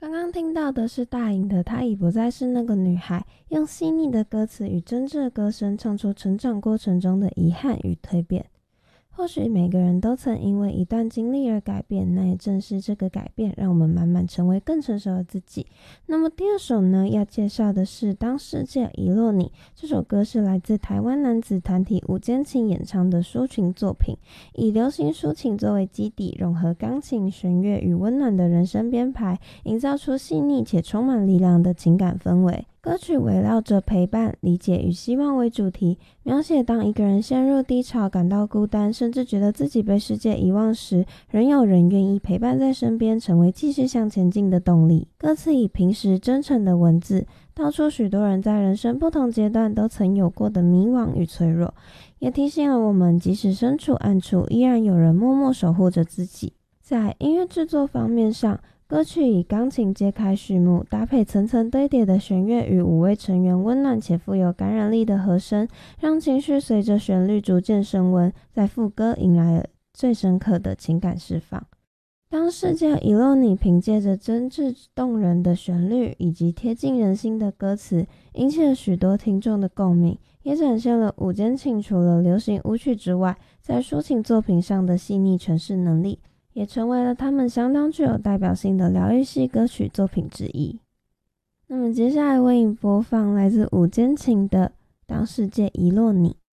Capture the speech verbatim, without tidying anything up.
刚刚听到的是大颖的她已不再是那个女孩，用细腻的歌词与真挚的歌声唱出成长过程中的遗憾与蜕变。或许每个人都曾因为一段经历而改变，那也正是这个改变让我们慢慢成为更成熟的自己。那么第二首呢，要介绍的是当世界遗落你。这首歌是来自台湾男子团体五间琴演唱的抒情作品，以流行抒情作为基底，融合钢琴、弦乐与温暖的人声编排，营造出细腻且充满力量的情感氛围。歌曲围绕着陪伴、理解与希望为主题，描写当一个人陷入低潮、感到孤单，甚至觉得自己被世界遗忘时，仍有人愿意陪伴在身边，成为继续向前进的动力。歌词以平实真诚的文字，道出许多人在人生不同阶段都曾有过的迷惘与脆弱，也提醒了我们，即使身处暗处，依然有人默默守护着自己。在音乐制作方面上，歌曲以钢琴揭开序幕，搭配层层堆叠的弦乐与五位成员温暖且富有感染力的和声，让情绪随着旋律逐渐升温，在副歌迎来了最深刻的情感释放。当世界遗落你凭借着真挚动人的旋律以及贴近人心的歌词，引起了许多听众的共鸣，也展现了五间琴除了流行舞曲之外，在抒情作品上的细腻诠释能力，也成为了他们相当具有代表性的疗愈系歌曲作品之一。那么接下来为你播放来自五间琴的《当世界遗落你》。